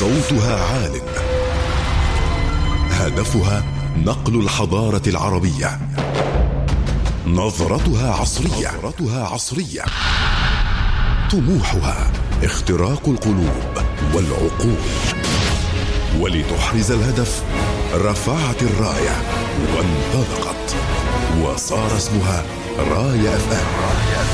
صوتها عال، هدفها نقل الحضارة العربية، نظرتها عصرية، طموحها اختراق القلوب والعقول. ولتحرز الهدف رفعت الراية وانطلقت، وصار اسمها راية FM.